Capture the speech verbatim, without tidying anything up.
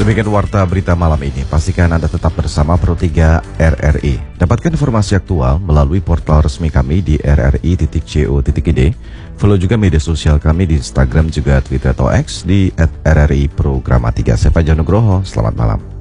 Demikian warta berita malam ini. Pastikan Anda tetap bersama Pro tiga R R I. Dapatkan informasi aktual melalui portal resmi kami di r r i titik co titik i d. Follow juga media sosial kami di Instagram juga Twitter atau X di at r r i programa tiga. Saya Fajar Nugroho. Selamat malam.